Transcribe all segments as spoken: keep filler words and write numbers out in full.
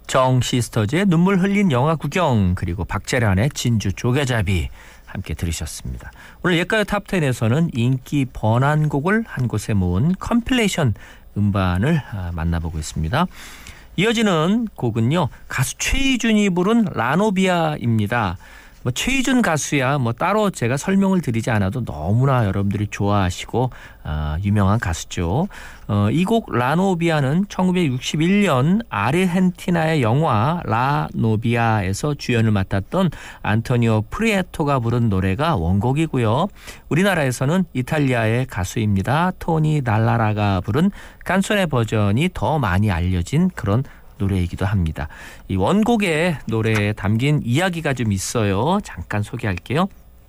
정 시스터즈의 눈물 흘린 영화 구경, 그리고 박재란의 진주 조개잡이 함께 들으셨습니다. 오늘 옛가요 탑텐에서는 인기 번안곡을 한 곳에 모은 컴필레이션 음반을 만나보고 있습니다. 이어지는 곡은요, 가수 최희준이 부른 라노비아입니다. 뭐 최희준 가수야 뭐 따로 제가 설명을 드리지 않아도 너무나 여러분들이 좋아하시고 어, 유명한 가수죠. 어, 이 곡 라노비아는 천구백육십일 년 아르헨티나의 영화 라노비아에서 주연을 맡았던 안토니오 프리에토가 부른 노래가 원곡이고요. 우리나라에서는 이탈리아의 가수입니다. 토니 달라라가 부른 깐소네 버전이 더 많이 알려진 그런 노래이기도 합니다. 이 원곡의 노래에 담긴 이야기가 좀 있어요. 잠깐 소개할게요.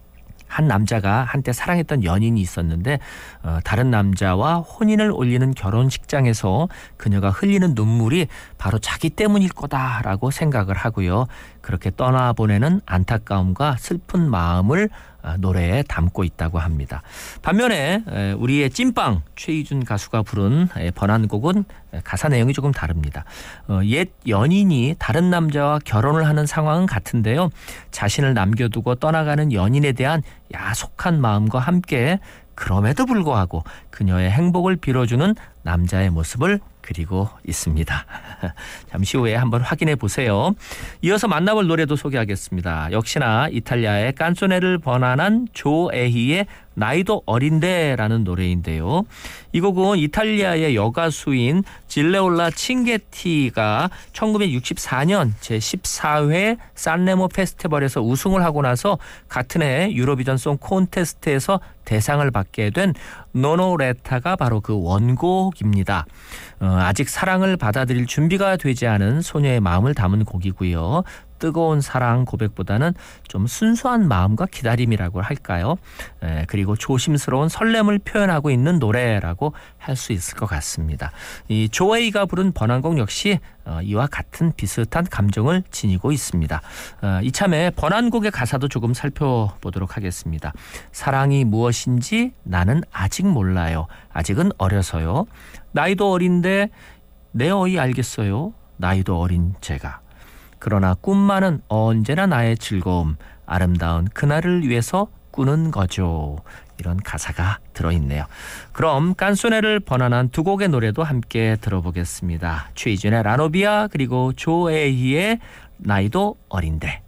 한 남자가 한때 사랑했던 연인이 있었는데 어, 다른 남자와 혼인을 올리는 결혼식장에서 그녀가 흘리는 눈물이 바로 자기 때문일 거다라고 생각을 하고요. 그렇게 떠나보내는 안타까움과 슬픈 마음을 노래에 담고 있다고 합니다. 반면에 우리의 찐빵 최희준 가수가 부른 번안곡은 가사 내용이 조금 다릅니다. 옛 연인이 다른 남자와 결혼을 하는 상황은 같은데요. 자신을 남겨두고 떠나가는 연인에 대한 야속한 마음과 함께 그럼에도 불구하고 그녀의 행복을 빌어주는 남자의 모습을 그리고 있습니다. 잠시 후에 한번 확인해 보세요. 이어서 만나볼 노래도 소개하겠습니다. 역시나 이탈리아의 깐소네를 번안한 조에히의 나이도 어린데라는 노래인데요. 이 곡은 이탈리아의 여가수인 질레올라 칭게티가 천구백육십사 년 제십사 회 산레모 페스티벌에서 우승을 하고 나서 같은 해 유로비전 송 콘테스트에서 대상을 받게 된 노노레타가 바로 그 원곡입니다. 어, 아직 사랑을 받아들일 준비가 되지 않은 소녀의 마음을 담은 곡이고요. 뜨거운 사랑 고백보다는 좀 순수한 마음과 기다림이라고 할까요? 에, 그리고 조심스러운 설렘을 표현하고 있는 노래라고 할 수 있을 것 같습니다. 이 조에이가 부른 번안곡 역시 어, 이와 같은 비슷한 감정을 지니고 있습니다. 어, 이참에 번안곡의 가사도 조금 살펴보도록 하겠습니다. 사랑이 무엇인지 나는 아직 몰라요. 아직은 어려서요. 나이도 어린데 내 어이 알겠어요. 나이도 어린 제가. 그러나 꿈만은 언제나 나의 즐거움, 아름다운 그날을 위해서 꾸는 거죠. 이런 가사가 들어있네요. 그럼 깐소네를 번안한 두 곡의 노래도 함께 들어보겠습니다. 최희준의 라노비아, 그리고 조에히의 나이도 어린데.